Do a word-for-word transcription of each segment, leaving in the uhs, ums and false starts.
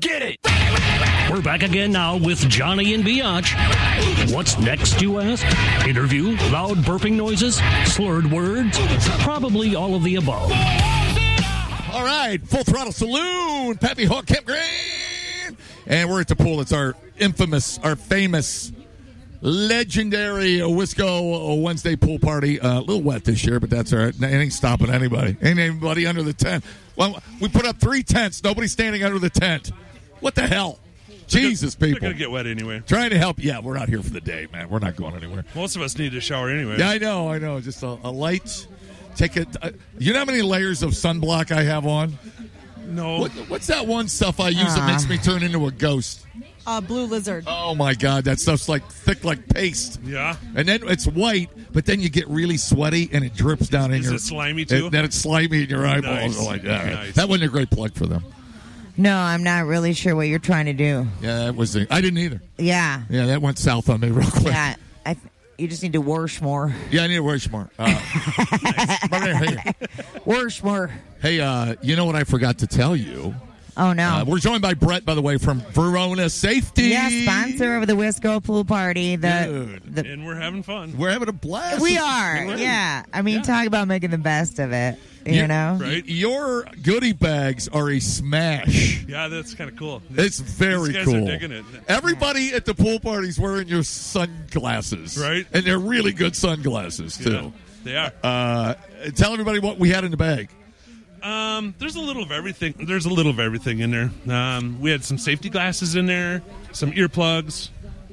get it. We're back again now with Johnny and Biatch. What's next, you ask? Interview, loud burping noises, slurred words, probably all of the above. All right, Full Throttle Saloon, Pappy Hawk Campground. And we're at the pool. It's our infamous, our famous, legendary Wisco Wednesday pool party. Uh, a little wet this year, but that's all right. It ain't stopping anybody. Ain't anybody under the tent. Well, we put up three tents. Nobody's standing under the tent. What the hell? Jesus, people. They're going to get wet anyway. Trying to help. Yeah, we're out here for the day, man. We're not going anywhere. Most of us need a shower anyway. Yeah, I know, I know. Just a, a light. Take it. Uh, you know how many layers of sunblock I have on? No. What, what's that one stuff I use uh. that makes me turn into a ghost? Uh, Blue Lizard. Oh, my God. That stuff's like thick like paste. Yeah. And then it's white, but then you get really sweaty and it drips down in Is your... Is it slimy, too? And then it's slimy in your eyeballs. Nice. Like that. Nice. That wasn't a great plug for them. No, I'm not really sure what you're trying to do. Yeah, that was... A, I didn't either. Yeah. Yeah, that went south on me real quick. Yeah, I th- you just need to wash more. Yeah, I need to wash more. Uh, Wash more. Hey, uh, you know what I forgot to tell you? Oh, no. Uh, we're joined by Brett, by the way, from Verona Safety. Yeah, sponsor of the Wisco Pool Party. The, the And we're having fun. We're having a blast. We are, yeah. I mean, Yeah. talk about making the best of it, you, You- know? Right? Your goodie bags are a smash. Yeah, that's kind of cool. It's very These guys cool. are digging it. Everybody at the pool party's wearing your sunglasses. Right. And they're really good sunglasses, too. Yeah, they are. Uh, tell everybody what we had in the bag. Um, there's a little of everything. There's a little of everything in there. Um, we had some safety glasses in there, some earplugs.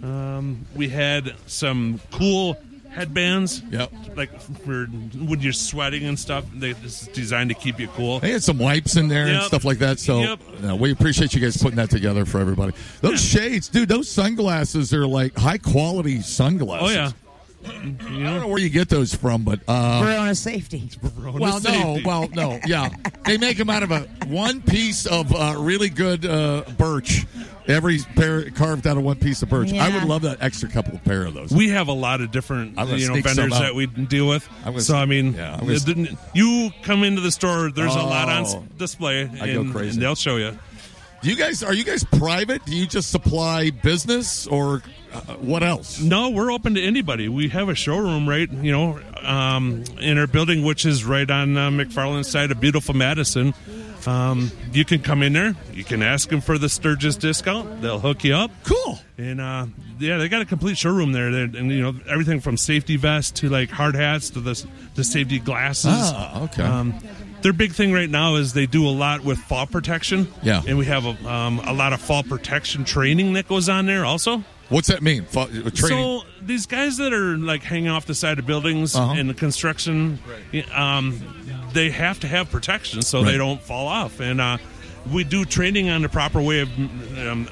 Um, we had some cool headbands. Yep. Like for when you're sweating and stuff. They, this is designed to keep you cool. They had some wipes in there and Yep. stuff like that. So Yep. uh, we appreciate you guys putting that together for everybody. Those shades, dude, those sunglasses are like high quality sunglasses. Oh, yeah. You I don't know? know where you get those from, but uh, Verona Safety. Verona well, no, Safety. well, no, yeah, they make them out of a one piece of uh, really good uh, birch. Every pair carved out of one piece of birch. Yeah. I would love that extra couple of pair of those. We have a lot of different I'm gonna you know sneak some vendors out. that we deal with. I'm gonna So I mean, yeah, I'm gonna- it didn't- you come into the store. There's a lot on s- Oh. display, I go and, crazy. and they'll show you. Do you guys are you guys private? Do you just supply business or uh, what else? No, we're open to anybody. We have a showroom right, you know, um, in our building, which is right on uh, McFarland side of beautiful Madison. Um, you can come in there. You can ask them for the Sturgis discount. They'll hook you up. Cool. And uh, yeah, they got a complete showroom there. They're, and you know, everything from safety vests to like hard hats to the the safety glasses. Ah, okay. Um, their big thing right now is they do a lot with fall protection. Yeah. And we have a, um, a lot of fall protection training that goes on there also. What's that mean? Fa- uh, training? So these guys that are like hanging off the side of buildings Uh-huh. in the construction, um, they have to have protection so Right. they don't fall off. And uh, we do training on the proper way of um,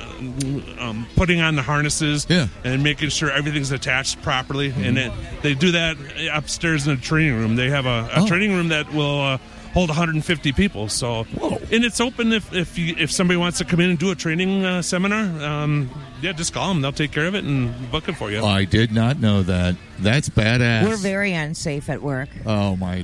um, putting on the harnesses Yeah. and making sure everything's attached properly. And it, they do that upstairs in the training room. They have a, a Oh. training room that will uh, hold one hundred fifty people. So, Whoa. and it's open if if, you, if somebody wants to come in and do a training uh, seminar. Um, yeah, just call them. They'll take care of it and book it for you. I did not know that. That's badass. We're very unsafe at work. Oh my.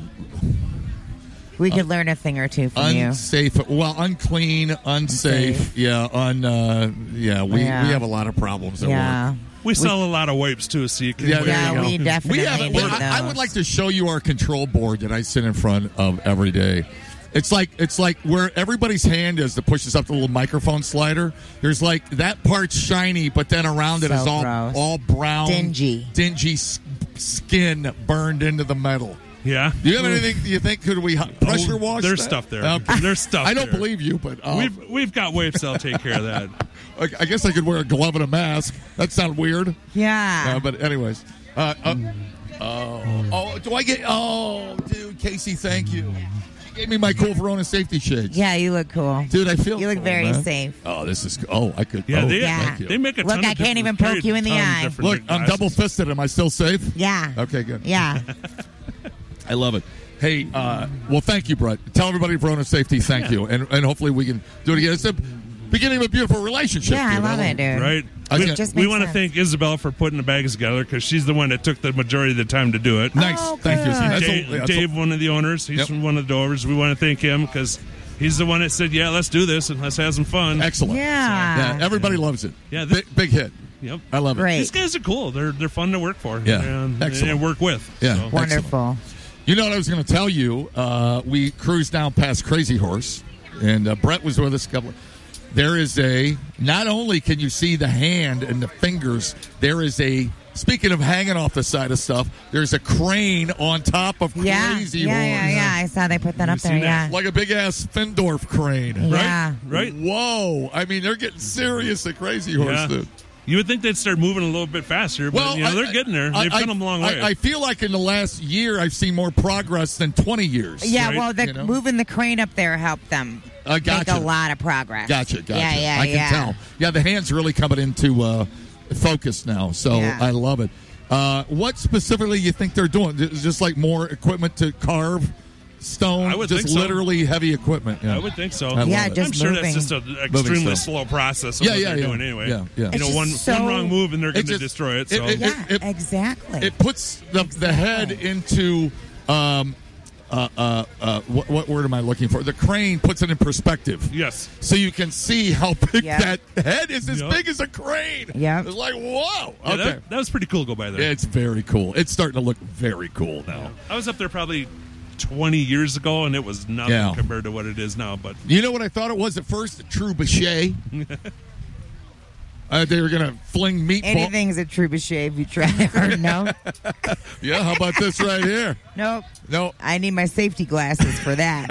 We could learn a thing or two from you. Unsafe. Well, unclean, unsafe. Unsafe. Yeah, un. Uh, yeah, we Yeah. we have a lot of problems at Yeah. work. We sell a lot of wipes too, so you can. Yeah, wear there Yeah, you go. we definitely We have. need well, I, I those. would like to show you our control board that I sit in front of every day. It's like it's like where everybody's hand is that pushes up the little microphone slider. There's like that part's shiny, but then around it So is all gross. all brown, Dingy. dingy s- skin burned into the metal. Yeah. Do you have anything? Do you think could we h- pressure Oh, wash? there's that? stuff there. Okay. There's stuff I don't there. believe you, but um, We've we've got wipes that'll take care of that. I I guess I could wear a glove and a mask. That sounds weird. Yeah. Uh, but anyways, uh, uh, oh, oh, do I get? Oh, dude, Casey, thank you. She gave me my cool Verona safety shades. Yeah, you look cool. Dude, I feel You look cool, very man. safe. Oh, this is. Oh, I could. Yeah, oh, they Yeah. thank you. they make a Look, ton of I can't different- even poke carry a you in the ton of eye. different Look, I'm glasses. double fisted. Am I still safe? Yeah. Okay, good. Yeah. I love it. Hey, uh, well, thank you, Brett. Tell everybody Verona Safety, thank Yeah. you, and and hopefully we can do it again. It's the beginning of a beautiful relationship. Yeah, I dude. love it, dude. Right. I We, can't- Just we makes want to sense. thank Isabel for putting the bags together because she's the one that took the majority of the time to do it. Nice, Oh, thank you. good. That's a- Dave, that's a- Dave, one of the owners, he's Yep. one of the owners. We want to thank him because He's the one that said, yeah, let's do this and let's have some fun. Excellent. Yeah. Yeah, everybody loves it. Yeah, this- big, big hit. Yep. I love it. Great. These guys are cool. They're they're fun to work for. Yeah. And, Excellent. and work with. Yeah. So. Wonderful. You know what I was going to tell you? Uh, we cruised down past Crazy Horse, and uh, Brett was with us a couple. There is a, not only can you see the hand and the fingers, there is a, speaking of hanging off the side of stuff, there's a crane on top of Yeah. Crazy yeah, Horse. yeah, yeah. I saw they put that You up there. seen that? Yeah. Like a big ass Findorf crane. Yeah. Right? Whoa. I mean, they're getting serious at Crazy Horse, Yeah. dude. You would think they'd start moving a little bit faster, but Well, you know, I- they're getting there. I- They've I- come a long I- way. I feel like in the last year, I've seen more progress than twenty years. Yeah, Right? well, the, You know? moving the crane up there helped them I gotcha. make a lot of progress. Gotcha, gotcha. Yeah, yeah, I can yeah. tell. Yeah, the hand's really coming into uh, focus now, so Yeah. I love it. Uh, what specifically you think they're doing? Is just like more equipment to carve stone? I would just think so. literally heavy equipment. Yeah. I would think so. I love Yeah, it. just I'm sure moving. that's just an extremely stuff. slow process of Yeah, what yeah, they're yeah. doing anyway. Yeah, yeah. You It's know, just one, so- one wrong move and they're going to just- destroy it. it- So it- Yeah, it- exactly. It puts the, the head into um, uh, uh, uh, what, what word am I looking for? The crane puts it in perspective. yes. So you can see how big Yeah. that head is, as Yep. big as a crane. Yep. It's like, whoa. Yeah, Okay. that, that was pretty cool to go by there. It's very cool. It's starting to look very cool now. I was up there probably twenty years ago, and it was nothing Yeah. compared to what it is now. But You know what I thought it was at first? A trebuchet. uh, they were going to fling meatball. Anything's a trebuchet if you try hard. No, Yeah, how about this right here? nope. No, I need my safety glasses for that.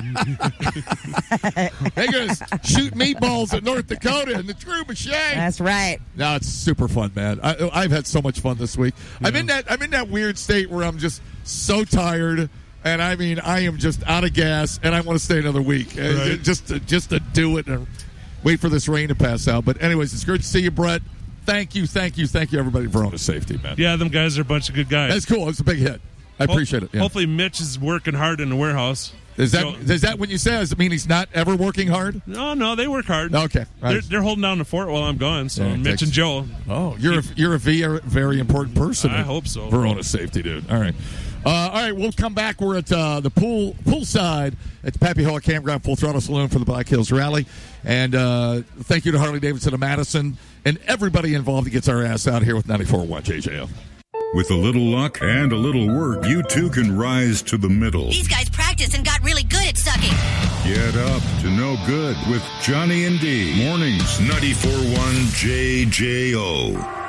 they're going to shoot meatballs at North Dakota in the trebuchet. That's right. No, it's super fun, man. I, I've had so much fun this week. I'm in that. I'm in that weird state where I'm just so tired, and I mean, I am just out of gas, and I want to stay another week, uh, Right. just to, just to do it and wait for this rain to pass out. But anyways, it's good to see you, Brett. Thank you, thank you, thank you, everybody, for all the safety, man. yeah, them guys are a bunch of good guys. That's cool. It's a big hit. I Ho- appreciate it. Yeah. Hopefully, Mitch is working hard in the warehouse. Is that So- is that when you say? Does it mean he's not ever working hard? No, no, they work hard. Okay. They're, Right. they're holding down the fort while I'm gone. So Yeah, Mitch thanks. and Joe. Oh, you're a, you're a very, very important person. I in hope so. Verona safety, dude. All right, uh, all right. We'll come back. We're at uh, the pool poolside at the Pappy Hall Campground Full Throttle Saloon for the Black Hills Rally, and uh, thank you to Harley Davidson of Madison and everybody involved that gets our ass out here with ninety-four point one J J L. With a little luck and a little work, you too can rise to the middle. These guys practiced and got really good at sucking. Get up to no good with Johnny and D. Mornings, ninety-four point one J J O.